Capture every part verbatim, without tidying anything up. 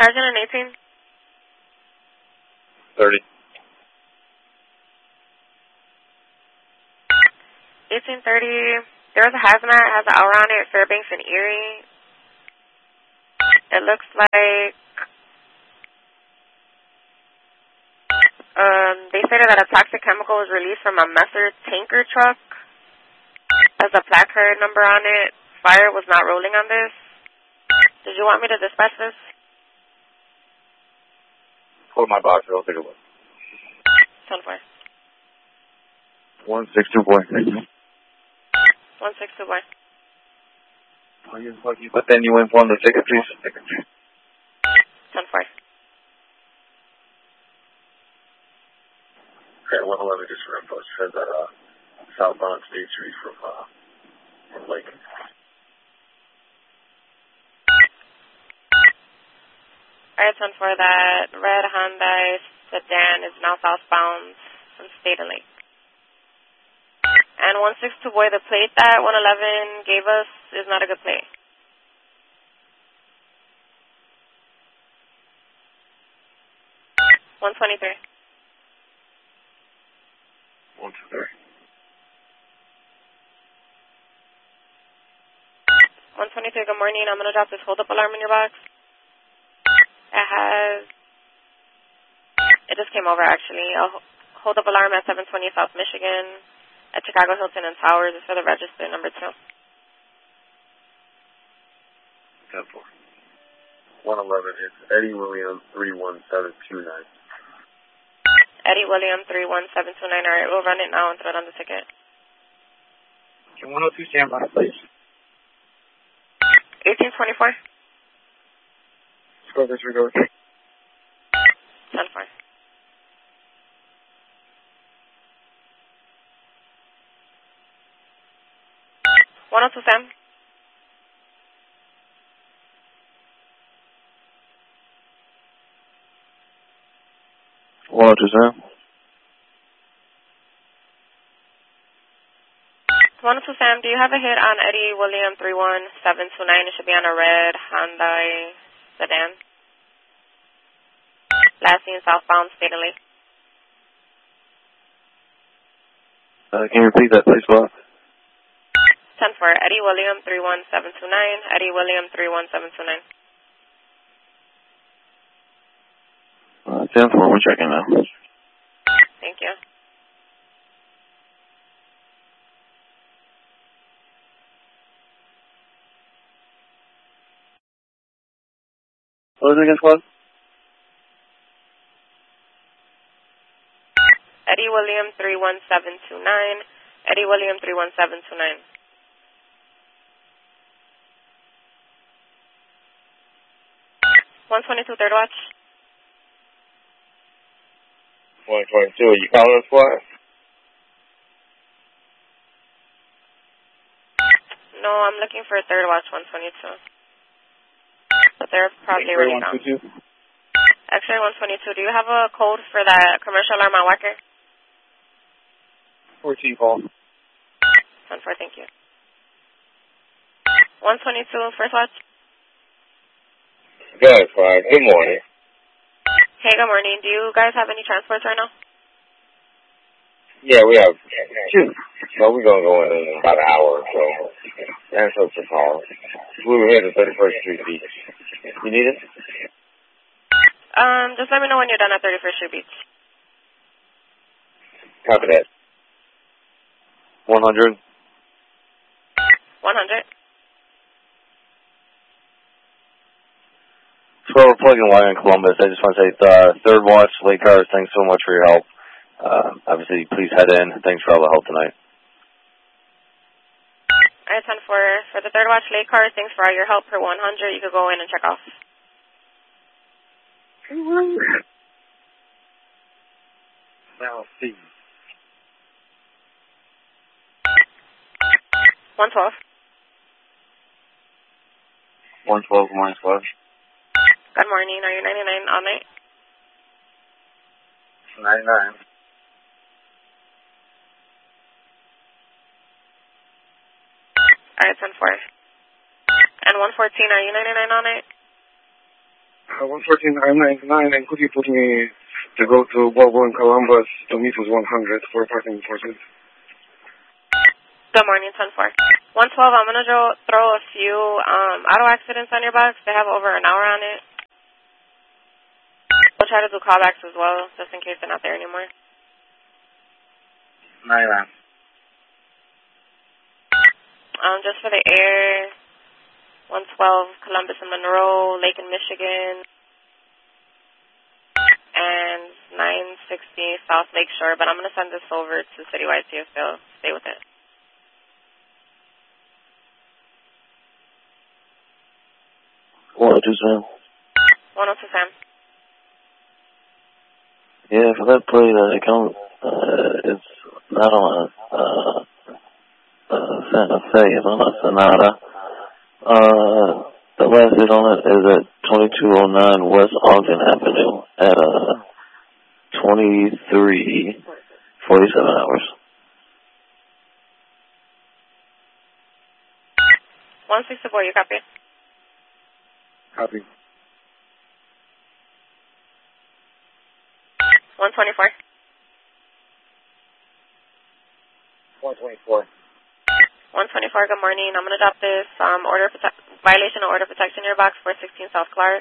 Sergeant and eighteen? thirty. eighteen thirty, there was a hazmat, has an hour on it, Fairbanks and Erie. It looks like, um, they stated that a toxic chemical was released from a Messer tanker truck. Has a placard number on it. Fire was not rolling on this. Did you want me to dispatch this? Hold my box, I'll take a look. ten four. one six two four. Thank you. one six two one. But then you inform the ticket, please. ten four. Okay, one eleven just for info. Said that, uh, southbound State Street from, uh, from Lake. Alright, ten four, that red Hyundai sedan is now southbound from State and Lake. And one six two boy, the plate that one eleven gave us is not a good plate. one twenty-three. one two three. one twenty-three, good morning. I'm going to drop this hold-up alarm in your box. It has, it just came over actually. A hold-up alarm at seven twenty South Michigan at Chicago Hilton and Towers is for the register number two. ten four. one eleven is Eddie William three one seven two nine. Eddie William three one seven two nine. Alright, we'll run it now and throw it on the ticket. Can one oh two stand by, please? eighteen twenty-four. Let's go disregard. ten four. one oh two Sam. one oh two Sam. one oh two Sam, do you have a hit on Eddie William three one seven two nine? It should be on a red Hyundai sedan. Last seen southbound State and Lake. Uh, can you repeat that, please, Bob? ten four, Eddie William three one seven two nine. Eddie William three one seven two nine. Uh, ten four, we're checking now. Thank you. What was it again, squad? Eddie William three one seven two nine. Eddie William three one seven two nine. one twenty-two, third watch. one twenty-two, are you calling us, squad? No, I'm looking for a third watch, one twenty-two. But they're probably already gone. X-ray one twenty-two, do you have a code for that commercial alarm on Walker? fourteen call. ten four, thank you. one twenty-two, first watch. Good, squad. Good morning. Hey, good morning. Do you guys have any transports right now? Yeah, we have two. So we're going to go in about an hour or so. Answer the call. We were here at thirty-first Street Beach. You need it? Um, just let me know when you're done at thirty-first Street Beach. Copy that. one hundred. one hundred. So we're plugging wire in Columbus. I just want to say, uh, third watch, late cars, thanks so much for your help. Uh, obviously, please head in. Thanks for all the help tonight. All right, ten four. For the third watch late cars, thanks for all your help. Per one hundred, you could go in and check off. Now, see. one twelve. one twelve, morning squad. Good morning. Are you ninety-nine all night? ninety-nine. All right, ten four. And one fourteen, are you ninety-nine all night? Uh, one fourteen, I'm ninety-nine, and could you put me to go to Bobo in Columbus to meet with one hundred for parking enforcement? Good morning, ten four. one twelve, I'm going to throw a few um, auto accidents on your box. They have over an hour on it. We'll try to do callbacks as well, just in case they're not there anymore. ninety-nine. Um, just for the air, one twelve, Columbus and Monroe, Lake and Michigan, and nine sixty South Lake Shore. But I'm going to send this over to Citywide, see if they'll stay with it. one oh two Sam. one oh two Sam. Yeah, for that plate, uh, account, uh, it's not on a, uh, uh, Santa Fe, it's on a Sonata. Uh, the last hit on it is at twenty-two oh nine West Ogden Avenue at, uh, twenty-three forty-seven hours. one sixty-four, you copy? Copy. one twenty-four. one twenty-four. one twenty-four, good morning. I'm going to drop this um, order prote- violation of order protection in your box, four sixteen South Clark.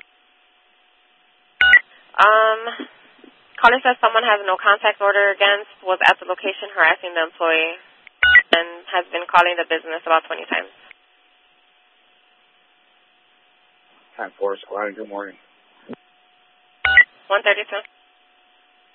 Um, caller says someone has no contact order against, was at the location harassing the employee, and has been calling the business about twenty times. ten four, squad, good morning. one thirty-two.